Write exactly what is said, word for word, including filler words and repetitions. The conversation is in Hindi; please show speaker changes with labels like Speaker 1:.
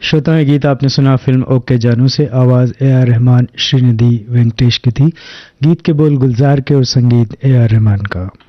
Speaker 1: श्रोताएं, गीत आपने सुना फिल्म ओके जानू से। आवाज ए आर रहमान, श्रीनिधि वेंकटेश की थी। गीत के बोल गुलजार के और संगीत ए आर रहमान का।